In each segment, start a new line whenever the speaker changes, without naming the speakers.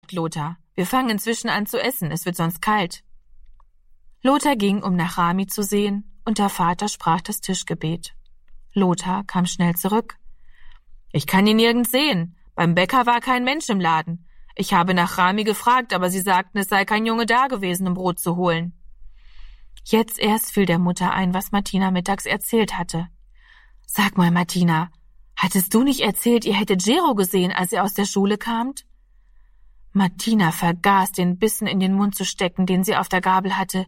sagt Lothar. Wir fangen inzwischen an zu essen, es wird sonst kalt. Lothar ging, um nach Rami zu sehen, und der Vater sprach das Tischgebet. Lothar kam schnell zurück. Ich kann ihn nirgends sehen. Beim Bäcker war kein Mensch im Laden. Ich habe nach Rami gefragt, aber sie sagten, es sei kein Junge da gewesen, um Brot zu holen. Jetzt erst fiel der Mutter ein, was Martina mittags erzählt hatte. Sag mal, Martina, hattest du nicht erzählt, ihr hättet Gero gesehen, als ihr aus der Schule kamt? Martina vergaß, den Bissen in den Mund zu stecken, den sie auf der Gabel hatte.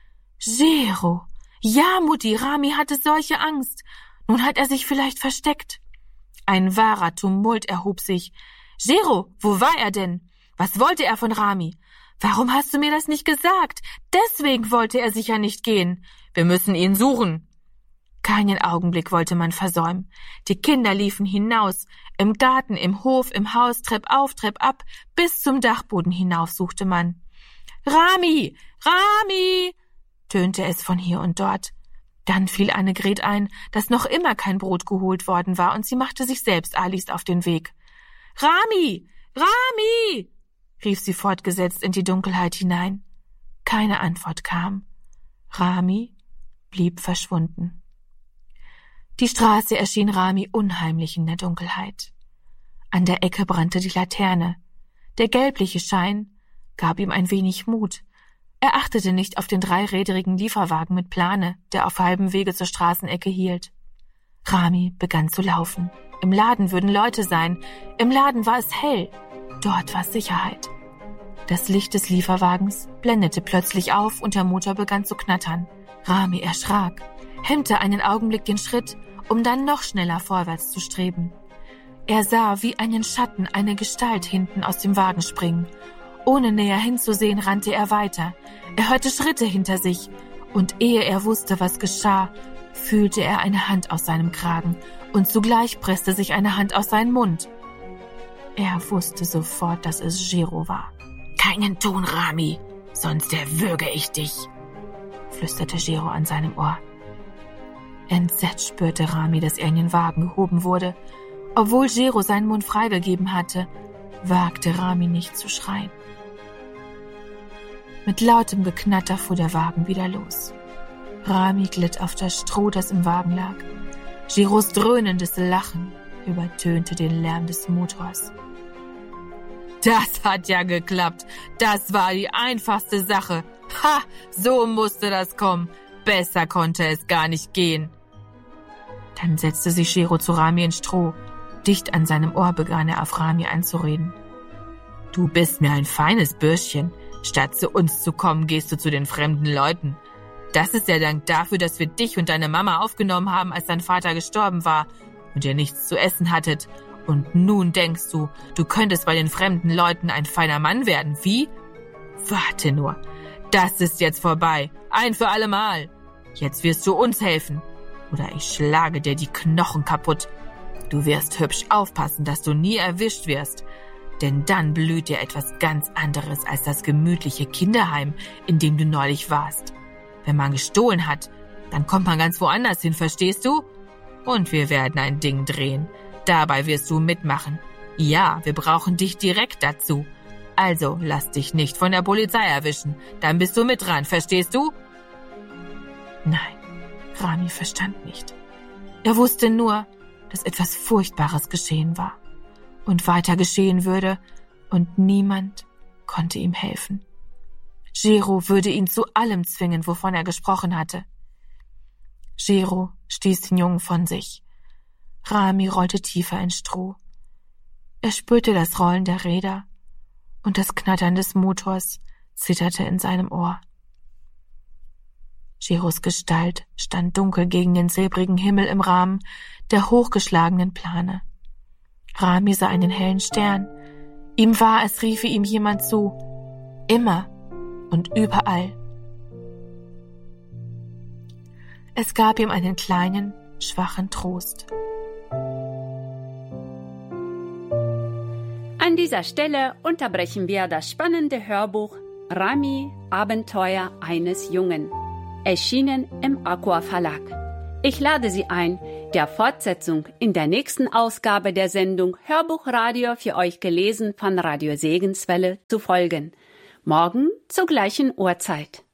Gero! Ja, Mutti, Rami hatte solche Angst. Nun hat er sich vielleicht versteckt. Ein wahrer Tumult erhob sich. Gero, wo war er denn? Was wollte er von Rami? Warum hast du mir das nicht gesagt? Deswegen wollte er sicher nicht gehen. Wir müssen ihn suchen. Keinen Augenblick wollte man versäumen. Die Kinder liefen hinaus. Im Garten, im Hof, im Haus, Trepp auf, Trepp ab, bis zum Dachboden hinauf suchte man. Rami! Rami! Tönte es von hier und dort. Dann fiel Annegret ein, dass noch immer kein Brot geholt worden war, und sie machte sich selbst eiligst auf den Weg. Rami! Rami! Rief sie fortgesetzt in die Dunkelheit hinein. Keine Antwort kam. Rami blieb verschwunden. Die Straße erschien Rami unheimlich in der Dunkelheit. An der Ecke brannte die Laterne. Der gelbliche Schein gab ihm ein wenig Mut. Er achtete nicht auf den dreiräderigen Lieferwagen mit Plane, der auf halbem Wege zur Straßenecke hielt. Rami begann zu laufen. Im Laden würden Leute sein. Im Laden war es hell. Dort war Sicherheit. Das Licht des Lieferwagens blendete plötzlich auf und der Motor begann zu knattern. Rami erschrak, hemmte einen Augenblick den Schritt, um dann noch schneller vorwärts zu streben. Er sah wie einen Schatten eine Gestalt hinten aus dem Wagen springen. Ohne näher hinzusehen, rannte er weiter. Er hörte Schritte hinter sich, und ehe er wusste, was geschah, fühlte er eine Hand aus seinem Kragen, und zugleich presste sich eine Hand aus seinen Mund. Er wusste sofort, dass es Gero war. »Keinen Ton, Rami, sonst erwürge ich dich«, flüsterte Gero an seinem Ohr. Entsetzt spürte Rami, dass er in den Wagen gehoben wurde. Obwohl Gero seinen Mund freigegeben hatte, wagte Rami nicht zu schreien. Mit lautem Geknatter fuhr der Wagen wieder los. Rami glitt auf das Stroh, das im Wagen lag. Geros dröhnendes Lachen übertönte den Lärm des Motors. »Das hat ja geklappt. Das war die einfachste Sache. Ha, so musste das kommen. Besser konnte es gar nicht gehen.« Dann setzte sich Gero zu Rami ins Stroh. Dicht an seinem Ohr begann er auf Rami einzureden. »Du bist mir ein feines Bürschchen. Statt zu uns zu kommen, gehst du zu den fremden Leuten. Das ist der Dank dafür, dass wir dich und deine Mama aufgenommen haben, als dein Vater gestorben war und ihr nichts zu essen hattet. Und nun denkst du, du könntest bei den fremden Leuten ein feiner Mann werden. Wie? Warte nur. Das ist jetzt vorbei. Ein für alle Mal. Jetzt wirst du uns helfen. Oder ich schlage dir die Knochen kaputt. Du wirst hübsch aufpassen, dass du nie erwischt wirst. Denn dann blüht dir etwas ganz anderes als das gemütliche Kinderheim, in dem du neulich warst. Wenn man gestohlen hat, dann kommt man ganz woanders hin, verstehst du? Und wir werden ein Ding drehen. Dabei wirst du mitmachen. Ja, wir brauchen dich direkt dazu. Also lass dich nicht von der Polizei erwischen. Dann bist du mit dran, verstehst du? Nein, Rami verstand nicht. Er wusste nur, dass etwas Furchtbares geschehen war und weiter geschehen würde, und niemand konnte ihm helfen. Gero würde ihn zu allem zwingen, wovon er gesprochen hatte. Gero stieß den Jungen von sich. Rami rollte tiefer ins Stroh. Er spürte das Rollen der Räder, und das Knattern des Motors zitterte in seinem Ohr. Geros Gestalt stand dunkel gegen den silbrigen Himmel im Rahmen der hochgeschlagenen Plane. Rami sah einen hellen Stern. Ihm war, als riefe ihm jemand zu, immer und überall. Es gab ihm einen kleinen, schwachen Trost.
An dieser Stelle unterbrechen wir das spannende Hörbuch Rami, Abenteuer eines Jungen, erschienen im Aqua Verlag. Ich lade Sie ein, der Fortsetzung in der nächsten Ausgabe der Sendung Hörbuchradio für euch gelesen von Radio Segenswelle zu folgen. Morgen zur gleichen Uhrzeit.